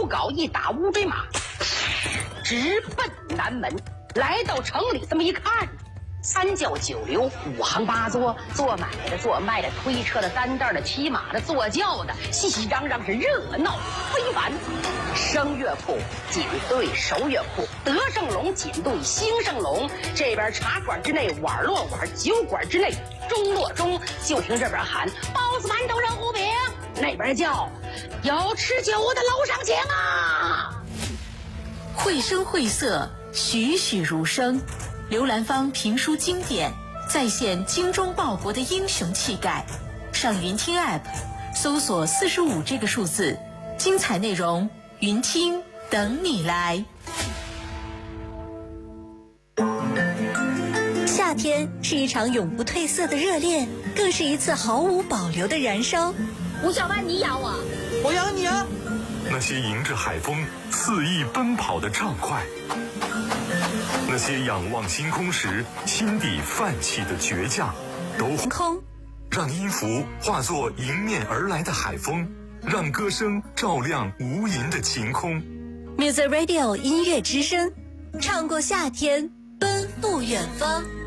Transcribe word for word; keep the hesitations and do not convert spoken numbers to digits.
镐一打乌骓马，直奔南门。来到城里，这么一看，三教九流，五行八作，做买的、做卖的、推车的、担担的、骑马的、坐轿的，熙熙攘攘，是热闹非凡。声乐铺紧对手乐铺，德胜龙紧对兴盛龙。这边茶馆之内碗落碗，酒馆之内钟落钟。就听这边喊包子、馒头、热糊饼，那边叫有吃酒的楼上请啊！ 绘声绘色，栩栩如生。刘兰芳评书经典，再现精忠报国的英雄气概。上云听 App， 搜索四十五这个数字，精彩内容，云听等你来。 夏天是一场永不褪色的热恋，更是一次毫无保留的燃烧。 吴小曼，你养我， 我养你啊！ 那些迎着海风肆意奔跑的畅快，那些仰望星空时心底泛起的倔强，都空让音符化作迎面而来的海风，让歌声照亮无垠的晴空。 Music Radio 音乐之声，唱过夏天，奔赴远方。